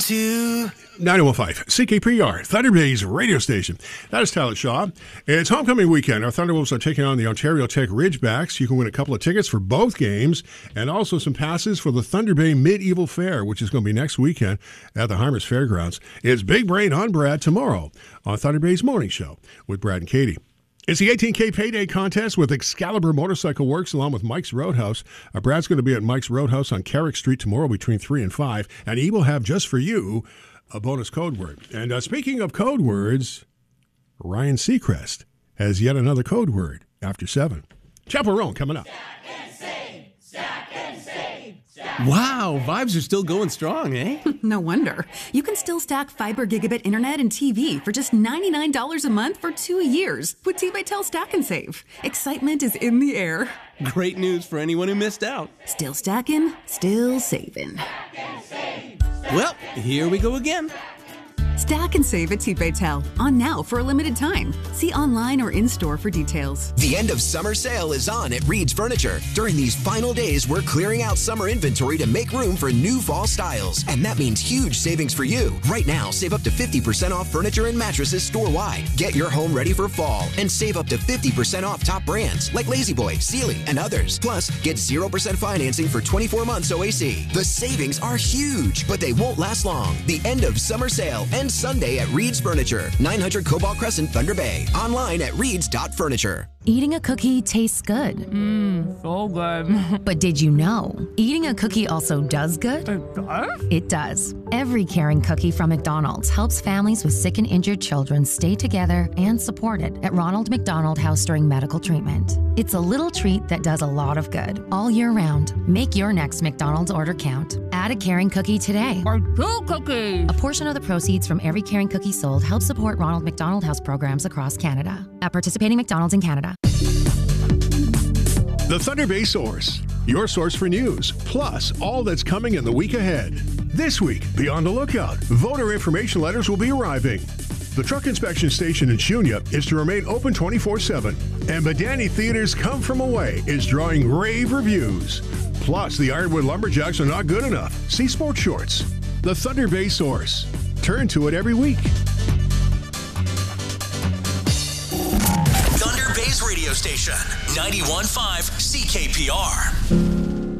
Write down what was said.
to 91.5 CKPR, Thunder Bay's radio station. That is Tyler Shaw. It's homecoming weekend. Our Thunderwolves are taking on the Ontario Tech Ridgebacks. You can win a couple of tickets for both games and also some passes for the Thunder Bay Medieval Fair, which is going to be next weekend at the Harmers Fairgrounds. It's Big Brain on Brad tomorrow on Thunder Bay's Morning Show with Brad and Katie. It's the 18K Payday Contest with Excalibur Motorcycle Works along with Mike's Roadhouse. Brad's going to be at Mike's Roadhouse on Carrick Street tomorrow between 3 and 5, and he will have just for you a bonus code word. And speaking of code words, Ryan Seacrest has yet another code word after 7. Chaperone coming up. Stack and save, stack and save, stack. Wow, vibes are still going strong, eh? No wonder. You can still stack fiber gigabit internet and TV for just $99 a month for 2 years with T-Baytel Stack and Save. Excitement is in the air. Great news for anyone who missed out. Still stacking, still saving. Stack and save. Well, here we go again. Stack and save at T-Baytel. On now for a limited time. See online or in-store for details. The end of summer sale is on at Reed's Furniture. During these final days, we're clearing out summer inventory to make room for new fall styles. And that means huge savings for you. Right now, save up to 50% off furniture and mattresses store-wide. Get your home ready for fall and save up to 50% off top brands like La-Z-Boy, Sealy, and others. Plus, get 0% financing for 24 months OAC. The savings are huge, but they won't last long. The end of summer sale ends Sunday at Reed's Furniture, 900 Cobalt Crescent, Thunder Bay. Online at reeds.furniture. Eating a cookie tastes good. So good. But did you know, eating a cookie also does good? It does? It does. Every caring cookie from McDonald's helps families with sick and injured children stay together and supported at Ronald McDonald House during medical treatment. It's a little treat that does a lot of good all year round. Make your next McDonald's order count. Add a caring cookie today. Or 2 cookies. A portion of the proceeds from every caring cookie sold helps support Ronald McDonald House programs across Canada. At participating McDonald's in Canada. The Thunder Bay Source, your source for news, plus all that's coming in the week ahead. This week, be on the lookout. Voter information letters will be arriving. The truck inspection station in Shunya is to remain open 24/7. And Badani Theater's Come From Away is drawing rave reviews. Plus, the Ironwood Lumberjacks are not good enough. See Sports Shorts. The Thunder Bay Source. Turn to it every week. Thunder Bay's radio station, 91.5 CKPR.